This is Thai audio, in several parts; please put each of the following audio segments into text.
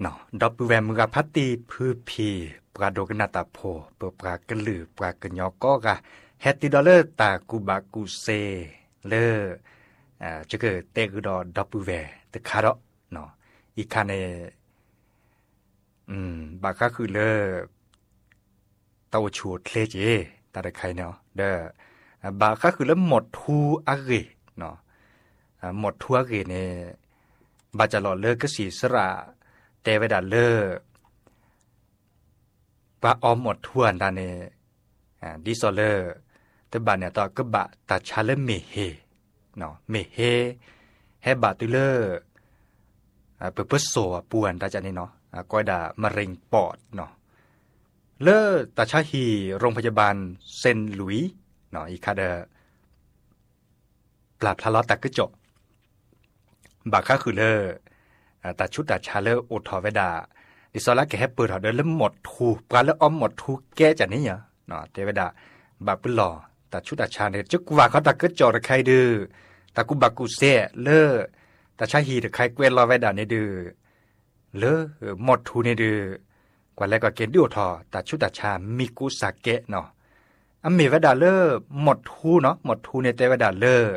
เนาะดอกปูแวมือกับพัตตีพือพีปลาโดกนาตาโพเปปลากระลือปลากระยอก็กะแฮตติดอลเลอร์ตากูบากูเซเลอจะเกิดเตกุดอดอกปูแวตะคาร์เนาะอีกคันเนบาก็คือเลเต้าชูดเลเจตาได้ใครเนาะเด้อบาก็คือเลหมดทูอะเกเนาะหมดทูอะเกเนี่ยบาจะหล่อเลิกก็สีสระแต่เวลาเลิกปะออมหมดทั่วนั่นเองดิสอเลอร์แต่บาเนี่ยต่อก็บะตัดชาเลเมเฮเนาะเมเฮให้บาตุเลอร์เปิดโซป่วนตาจันนี่เนาะก้อยด่ามะเร็งปอดเนาะเลอตาชาฮีโรงพยาบาลเซนต์หลุยส์เนาะอีกคาเดปราบทะเลาะตะกึจบาค่าคือเลอตาชุดตาชาเลอโอทอเวดาดิซอลาแกให้เปิดหอเดินแล้วหมดทูปลาแล้วอ้อมหมดทูแก้จันนี่เนาะเทเวดาบาปุลลอตาชุดตาชาเนี่ยจุกว่าเขาตะกึจอใครดื้อตากุบากุเซเลอตาชาฮีตะใครเกวนรอเวดาเนี่ยดื้อเลอหมดทูเนี่ยดื้อกว่าแล้วก็เกณฑ์ดิโอทอตาชุดตาชามิกุสาเกะเนาะอเมเวดาเลอหมดทูเนาะหมดทูเนี่ยเทเวดาเลอ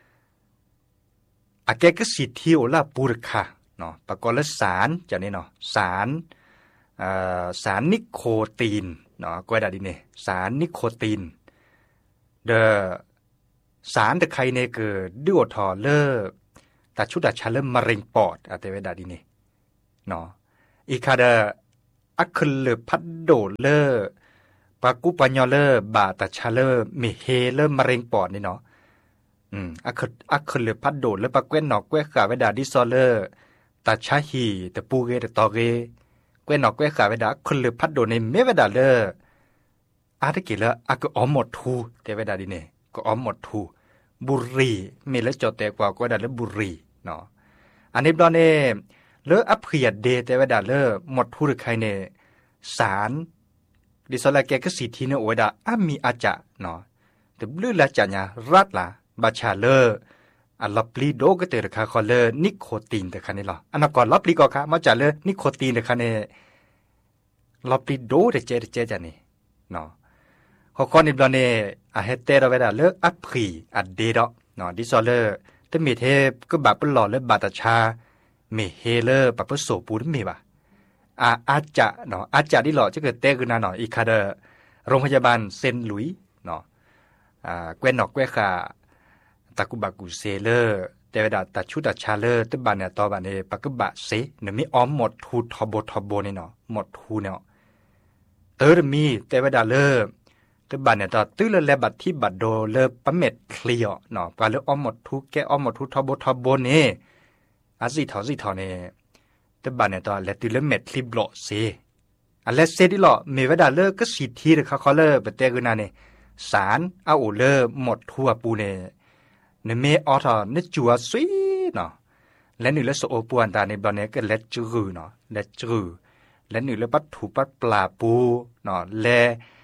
อาแกก็สิที่โอลาปูรคาเนาะปรากฏแล้วสารจากนี้เนาะสารนิโคตีนเนาะก็ได้ดิเนี่ยสารนิโคตีนเดอสารตะไคเนเกอดิโอทอเลอตาชุดตาชาเลมะเร็งปอดอาเตเวดาดิเนี่ยเนาะอีคาเดอัคเลพัดโดเลอปากุปัญญเลอบาตาชาเลเมเฮเลมะเร็งปอดนี่เนาะอัคเลพัดโดเลปาเกวนนอกเกวขาเวดาดิซอเลอตาชาฮีตะปูเกตะตอเกเกวนนอกเกวขาเวดาคนเลพัดโดในเมเวดาเลออาตะกิเลอะก็ออมหมดทูเตเวดาดิเนก็ออมหมดทูบุรีเมเลจอแตกว่าก็ได้เลบุรีเนาะอันนี้บลอเนเลออัพเพียดเดเตเวดาเลอหมดทูหรือใครเนสารดิซอลาแกก็สิทีเนโอดามีอาจะเนาะแต่ลือละจะญารัดละบาชาเลออันลับลีโดก็เตอร์ค่ะคอเลอนิโคตินแต่คันนี้หรออันนั้นก่อนลับลีก็ค่ะมาจากเลอนิโคตินแต่คันนี้ลับลีโดเดเจจันนี่เนาะข้อข้อนี้บลอเนอะเฮเตอร์เวดาเลออัพพีอัดเดดเนาะดิซอเลอร์แต่มีเทก็บาปหล่อเลอบาตชาเมเฮเลอร์ปะปะโสปูดมีบ่ะอาจจะเนาะอาจจะที่หล่อจะเกิดเตคือนาเนาะอีคาเดอโรงพยาบาลเซนต์หลุยส์เนาะเกวนนอกเกวขาตากุบากุเซเลอร์เตวดาตาชุดตาชาเลอร์ตบานเนี่ยตอบานเนปะกบะเซเนี่ยมีอ้อมหมดทูทอบนี่เนาะหมดทูเนาะมีเตวดาเลอร์ตบานเนี่ยตอตื้อเลบัดที่บัดโดเลปะเม็ดเคลียเนาะปาเลอ้อมหมดทูแกอ้อมหมดทูทอบนี่อาสิทอเนี่ยตบานเนี่ยตอเลตื้อเลเม็ดคลิบโลเซอันเลเซดิหล่อเมวดาเลอร์ก็สิทีเดคาเลอร์เปเตกุนาเนี่ยสารเอาโอเลอร์หมดทั่วปูเนเนเมออทอเนจัวสวีเนาะและนี่ละโซโอปวนตาในบลอเนก็เลจือเนาะเลจือและนี่ละปัดถูปัดปลาปูเนาะและ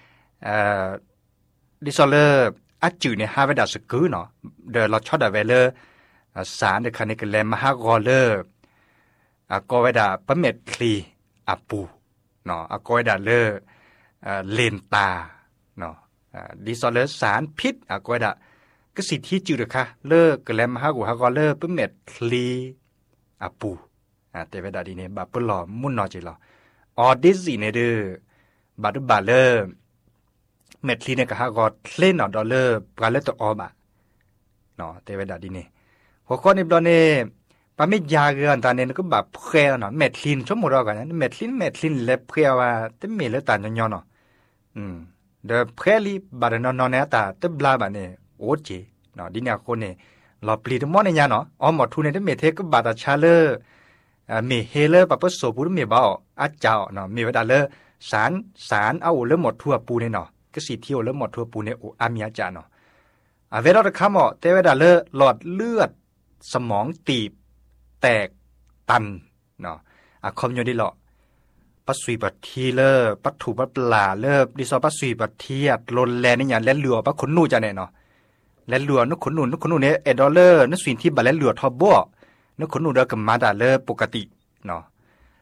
ดิซอเลอร์อัจจือเนี่ยฮาเวดาสกือเนาะเดอเราชอดาเวเลอร์สารเดคันนี่ก็แลมหากอเลอร์ก็เวดาปะเม็ดคลีอาปูเนาะก็เวดาเลอเลนตาเนาะดิซอเลอร์สารพิษก็เวดาก็สิที่จืดค่ะเลิกกแลมหากูหากอเลิกปุ๊บเม็ดคลีอาปูแต่เวลาดีเนี่ยบาปหล่อมุ่นนอจิหล่อออดิสิเนี่ยเด้อบาดุบาเลอร์เม็ดคลีเนี่ยก็หากอเล่นอดอเลอร์ปลาเลตออบะเนาะแต่เวลาดีเนี่ยหัวข้อนี้บลอเนี่ยปาไม่ยาเกินตาเนี่ยก็แบบเพลียเนาะเม็ดคลีนชั่วโมงรอกันนะเม็ดคลีนเล็บเพลียว่าแต่เม็ดเลือดตาญอนเนาะเดอเพลีบาดนอนเนี่ยตาแต่บลาบะเนี่ยโอเจเนาะดิเนี่ยคนเนี่ยเราปลีดมอเนี่ยเนาะอ๋อหมดทุนเนี่ยเมเทก็บาดชาเลอร์เมเฮเลอร์ปะปะโสปูเมบ่อาเจ้าเนาะเมเวดาเลอร์สารเอาเริ่มหมดทั่วปูเนี่ยเนาะก็สิเที่ยวเริ่มหมดทั่วปูเนี่ยโออามีอาจาเนาะเวลาคำเตเวดาเลอร์หลอดเลือดสมองตีบแตกตันเนาะคอมโยดิหลอปัสสุยปัททีเลอร์ปัตถุปัปลาเลอร์ดิซอปัสสุยปัทเทียดลนแลนี่อย่างแลเหลือปะขนนูจะเนี่ยเนาะและเหลือนึกขนนูเนี่ยดอลเลอร์นึกสิ่งที่บัลและเหลือทอบบ่นึกขนนูเดอกับมาดาเลอร์ปกติเนาะ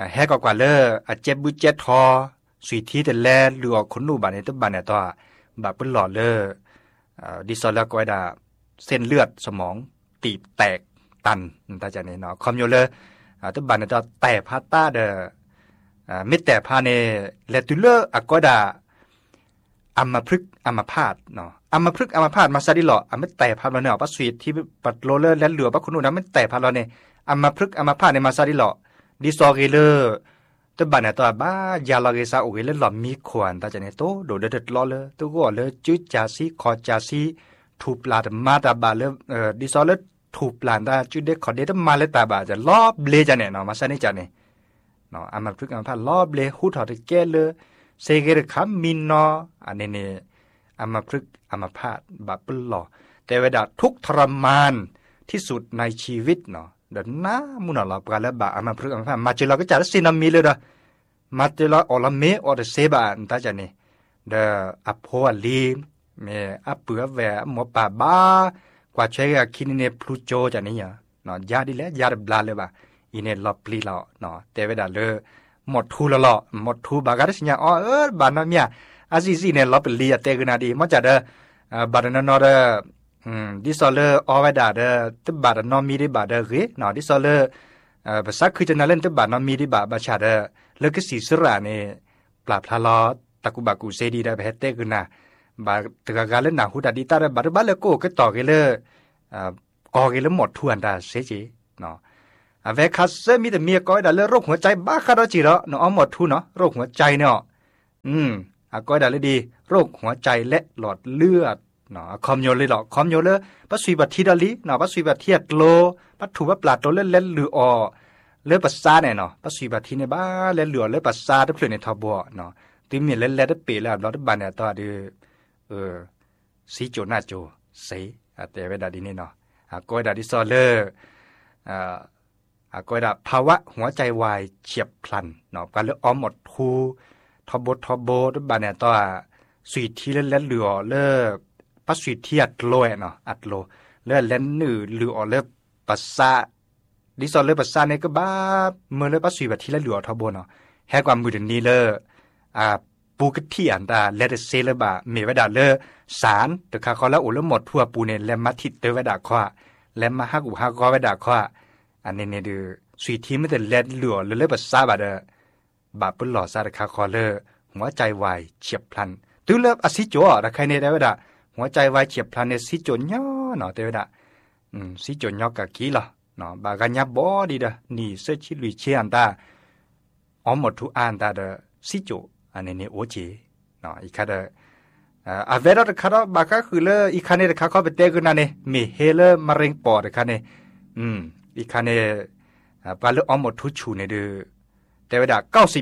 แฮกกว่าเลอเจ็บบุเจ็ดทอสุยที่แต่แลหรือคนนูบานในตัวบานเนี่ยตัวบาปเป็นหลอดเลดิซอลแล้วก็ได้เส้นเลือดสมองตีบแตกตันตาจานี่เนาะคอมโยเลตัวบานเนี่ยตัวแต่พาต้าเดไม่แต่พาเนเลตุเลก็ได้อัมพฤกษ์อัมพาตเนาะอัมพฤกษ์อัมพาตมาซาดิหล่อไม่แต่พาเราเนี่ยปัสสุยที่ปัดโรเลอร์และเหลือปักคนนูนะไม่แต่พาเราเนี่ยอัมพฤกษ์อัมพาตในมาซาดิหล่อดิซอเกเลตัวบ้านเนี่ยตัวบ้ายาลาเกซาโอเกเลหล่อมีขวานตาจะเนี่ยโตโดดเด็ดล้อเลยตัวก็เลยจุดจาซีคอจาซีถูปลาดมาตาบาเลยดิซอเลยถูปลาดาจุดเด็กขอเด็ดมาเลยตาบาจะลอบเลจะเนี่ยเนาะมาซานี่จะเนี่ยเนาะอัมพฤกษ์อัมพาตลอบเลหูถอดแก่เลยเซเกรคัมมินเนาะอันนี้เนี่ยอัมพฤกษ์อัมพาตบาปเป็นหล่อแต่เวลาทุกทรมานที่สุดในชีวิตเนาะเดินหน้ามุนหลับกันแล้วบ่ามาพฤกษ์มามาเจอเราก็จะได้สินามีเลยเด้อมาเจอเราอลเมออเดเซบานตาจันนี่เด้ออโพลีเมอเปือแวหมอป่าบ้ากว่าใช้คินิเนพลูโจจันนี่เนาะยาดีแล้วยาดบลาเลยบ่าอีเนลอปลีเราเนาะแต่เวลาเลยหมดทูละหล่อหมดทูบาการสิญญาบานน้ำเมียอาซิเนลอปลีเตกนาดีมันจะเด้อบาดนนอเด้ดิซอลเลอร์ออไว้ด่าเด้อตึบบาดนอมีได้บาดเด้อคือเนาะดิซอลเลอร์ภาษาคือจะนั่นเล่นตึบบาดนอมีได้บาบาชาเด้อแล้วก็สีสระเนี่ยปราบพลาลอตะกุบากูเซดีได้ไปเฮเตกุนะบาตะกะเล่นหนาหูดาดีตาได้บาดบาเลโก้ก็ต่อกันเลยกอกันเลยหมดทวนได้เสียจีเนาะเวคัสเซมีแต่เมียก้อยด่าเลยโรคหัวใจบ้าคาราจีเนาะเนาะหมดทุนเนาะโรคหัวใจเนาะก้อยด่าเลยดีโรคหัวใจและหลอดเลือดเนาะคอมโยเลยหรอคอมโยเลยปัสสุยบัดทีดาลีเนาะปัสสุยบัดเทียดโลปัสถูบัดปลาโตเล่นเล่นหรืออเลือปัสซาเนี่ยเนาะปัสสุยบัดทีในบ้าเล่นเหลือเลือปัสซาได้เปลี่ยนในทบเนาะตีมีเล่นเล่นได้เปลี่ยนแล้วเราได้บานเนี่ยต่อดีสีโจหน้าโจเสียแต่เวลาดีนี่เนาะก้อยด่าดิซอเลอร์ก้อยด่าภาวะหัวใจวายเฉียบพลันเนาะการเลือหมดทูทบได้บานเนี่ยต่อสุยที่เล่นเล่นเหลือเลือปัสสุยที่อัดโลเนาะอัดโลเลือดเล่นหนือหรือออกเลือดปัสสาดิซอนเลือดปัสสาเนี่ยก็บ้าเมื่อเลือดปัสสุยแบบที่เล่นเหลือทบเนาะแค่ความมือถึงนี้เลยปูกที่อันตาเลดเซเลบะเมวดาเลสารแต่ข้าเขาแล้วอุลหมดทั่วปูเนี่ยและมาทิดเตวดาข้อและมาฮักอุฮักก็วดาข้ออันนี้เนี่ยดูสุยที่ไม่แต่เล่นเหลือเลือดปัสสาบะเดบาปเป็นหล่อซาแต่ข้าเขาเลยหัวใจวายเฉียบพลันตื้อเลิฟอสิโจแต่ใครเนี่ยได้วดาหัวใจวายเฉียบพลันเนี่ยสิโจย่อเนาะเตวดาสิโจย่อกับกี้ล่ะเนาะบากันยับบอดีเด้อนี่เสื้อชิลุยเชียนตาหมดทุกอันตาเด้อสิโจอันนี้เนี่ยโอเจเนาะอีกคาเด้อเวลาคาร์บาก็คือเลยอีกคันเนี่ยเขาไปเตะกันนั่นเนี่ยมีเฮเลมะเร็งปอดคันเนี่ยอีกคันเนี่ยปลาเลือหมดทุกชูเนี่ยเด้อแต่เวลา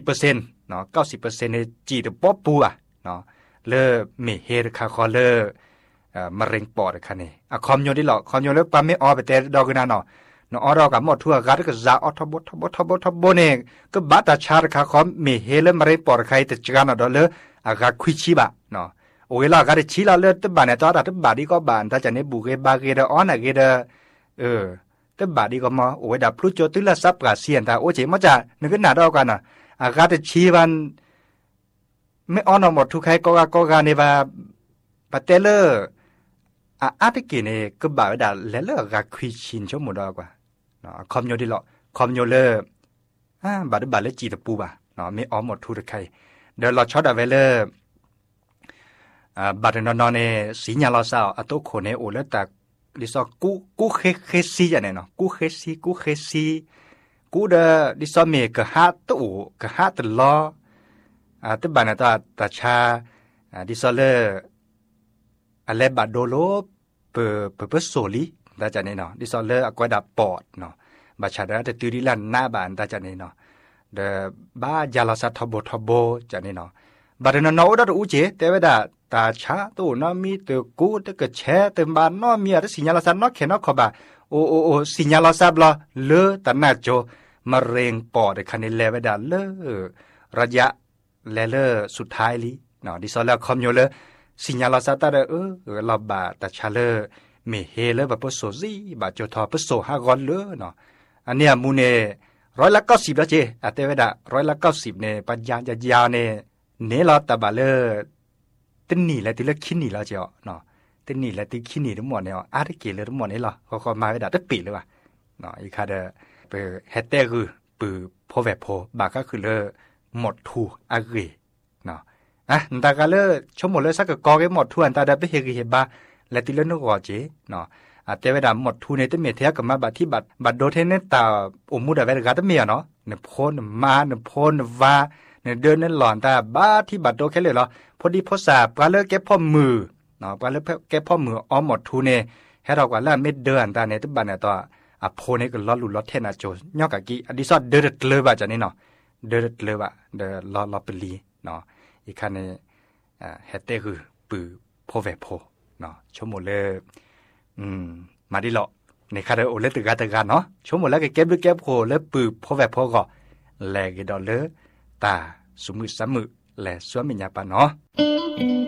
90%เนาะ90%เนี่ยจีดป๊อปปูอ่ะเนาะเลมีเฮเลคาคอเลมะเร็งปอดคันเนี่ยคอมโยนดิหรอคอมโยนแล้วปาไม่ออไปเตะดอกกันเนาะเนาะเรากับหมดทั่วกันก็จะอทบเนี่ยก็บัตรชาร์คาคอมมีเฮเลมะเร็งปอดใครแต่จังนะดอเลยกาคุยชีบะเนาะโอ้ยเราก็ได้ชีเราเลยตั้งบ้านเนี่ยตอนตั้งบ้านดีก็บ้านถ้าจะเนี่ยบุกบาเกเดออนอะเกเดตั้งบ้านดีก็มาโอ้ยดับพลุโจตุลซับกับเสียนแต่โอ้เจ๋มาจากนึกหนาดอกกันน่ะก็ได้ชีวันไม่ออนหมดทุกใครก็การเนี่ยว่าปเตเลอร์อาทิกินเนี่ยก็บ่าวด่าแล้วก็คุยชินชั่วโมงดอกว่าเนาะคอมโยดิหรอคอมโยเลอร์บาดเลยจีตะปูบ่ะเนาะไม่ออนหมดทุกใครเดี๋ยวเราช็อตเอาไว้เลยบาดนอนเนี่ยสีญาลาสาวตัวคนเนี่ยโอ้แล้วแต่ดิซอกูเคซีอย่างเนี่ยเนาะกูเคซีกูเดดิซอเมกะฮาตู้กะฮาตลอตัวบ้านเนี่ยตัวชาดิซอเลออะไรบาดโดโลเปโซลีตาจันเนี่ยเนาะดิซอเลอก็ดับปอดเนาะบาชาดาแต่ตื่นดิลันหน้าบ้านตาจันเนี่ยเนาะเดบ้ายาลาสาทบจันเนี่ยเนาะบาดนอนอุดอุเจแต่เวลาตาชาตัวนอมีตัวกูตัวกระแชตัวบ้านนอมีอะไรสิญญาลาสานอเขนอขบ่าโอสิญญาลาสาบลอเลอตันนาโจมะเร็งปอดคันนี้เลเวดาเลอระยะเลอสุดท้ายลีเนาะดิซอลคอมโยเลสิญญาลาสาตาเราบาตาชาเลเมเฮเลบะปโซซีบาโจทอปโซฮากอนเลเนาะอันเนี้ยมูเน 90%แล้วเจเตเวดา90%เนี่ยปัญญายาวเนี่ยเนลอตบาเลตินนี่และติเลคินนี่แล้วเจ้าเนาะตินนี่และติคินนี่ทั้งหมดเนี่ยอาริเกเลทั้งหมดนี่หรอเขามาเวดาตะปีเลยว่ะเนาะอีคาเดเปเฮเตคือปือโพเวโพบาก็คือเลหมดทูอาเกเนาะตากาเลชมหมดเลยสักกอเกหมดทูอันตาดาไปเฮกิเฮบาและติเลนกอเจเนาะเตเวดาหมดทูในตะเมเทียกับมาบัดที่บัดโดเทเนตาอมุดาเวดาตะเมียเนาะเนโพนมาเนโพนวาเนเดินนั่นหลอนตาบ้าที่บัดโดแค่เลยเหรอพอดีพอสาปลาเลิกแก้พ่อมือเนาะปลาเลิกแก้พ่อมืออ้อมหมดทูเนให้เรากว่าละเม็ดเดินตาในตุบันเนี่ยตัวโพนี่ก็ล้อลุล้อเทนโจยอกกะกี้อดิซอดเดิดเลยว่าจะนี่เนาะเดิดเลยว่าเดล้อเปลีเนาะอีกคันนี้เฮเตคือปือโพเวโพเนาะชมหมดเลยมาดิหรอในคาเดโอเลตึกาเนาะชมหมดแล้วก็เก็บด้วยแก้โพแล้วปือโพเวโพก็แลกดอลเลอร์ตาสมุสมุและสวมิญญาปะเนาะ